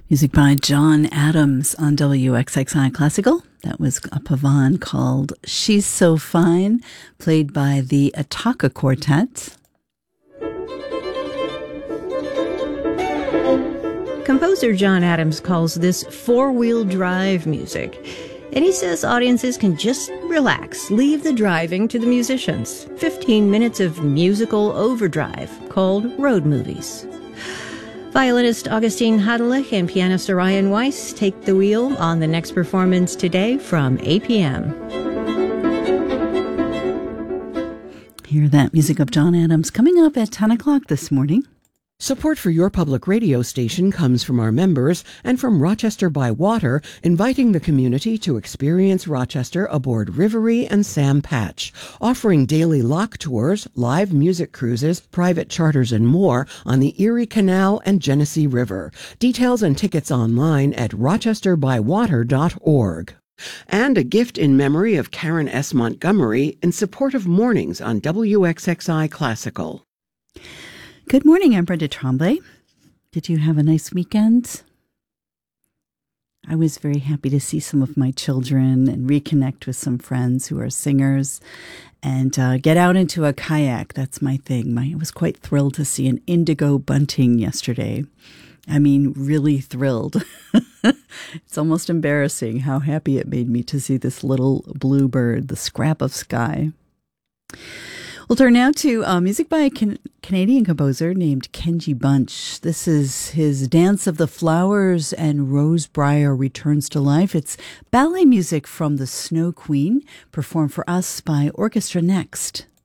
Music by John Adams on WXXI Classical. That was a pavane called She's So Fine, played by the Ataka Quartet. Composer John Adams calls this four-wheel drive music. And he says audiences can just relax, leave the driving to the musicians. 15 minutes of musical overdrive called road movies. Violinist Augustine Hadelich and pianist Orion Weiss take the wheel on the next performance today from 8 p.m. Hear that music of John Adams coming up at 10 o'clock this morning. Support for your public radio station comes from our members and from Rochester by Water, inviting the community to experience Rochester aboard Rivery and Sam Patch, offering daily lock tours, live music cruises, private charters, and more on the Erie Canal and Genesee River. Details and tickets online at rochesterbywater.org. And a gift in memory of Karen S. Montgomery in support of mornings on WXXI Classical. Good morning, I'm Brenda Tremblay. Did you have a nice weekend? I was very happy to see some of my children and reconnect with some friends who are singers and get out into a kayak. That's my thing. I was quite thrilled to see an indigo bunting yesterday. I mean, really thrilled. It's almost embarrassing how happy it made me to see this little blue bird, the scrap of sky. We'll turn now to music by a Canadian composer named Kenji Bunch. This is his Dance of the Flowers and Rosebriar Returns to Life. It's ballet music from The Snow Queen, performed for us by Orchestra Next.